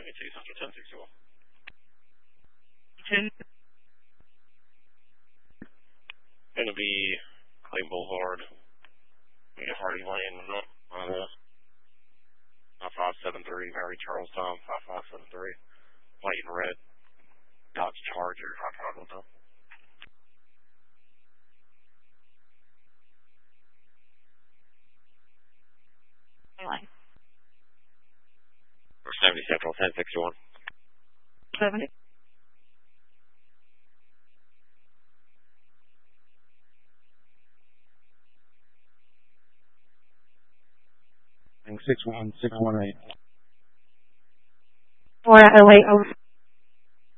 Central 1061. 10. Gonna be Clay Boulevard. Hardy Lane, 5573, Mary Charles Tom, 5573. White and red. Dodge Charger, hot toggle though. Line. 70 Central 1061. 70. 61618. 408.